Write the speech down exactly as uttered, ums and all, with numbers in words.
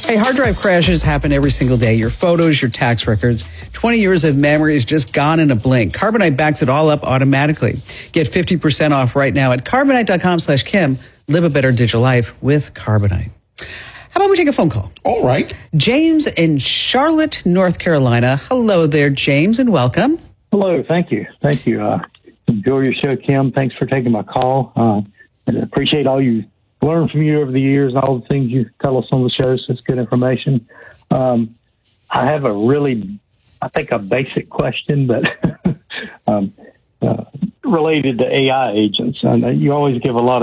Hey, hard drive crashes happen every single day. Your photos, your tax records, twenty years of memory is just gone in a blink. Carbonite backs it all up automatically. Get fifty percent off right now at carbonite.com slash Kim. Live a better digital life with Carbonite. How about we take a phone call? All right. James in Charlotte, North Carolina. Hello there, James, and welcome. Hello. Thank you. Thank you. Uh, enjoy your show, Kim. Thanks for taking my call. Uh, and I appreciate all you learned from you over the years and all the things you tell us on the show. So it's good information. Um, I have a really, I think, a basic question, but um, uh, related to A I agents. And you always give a lot of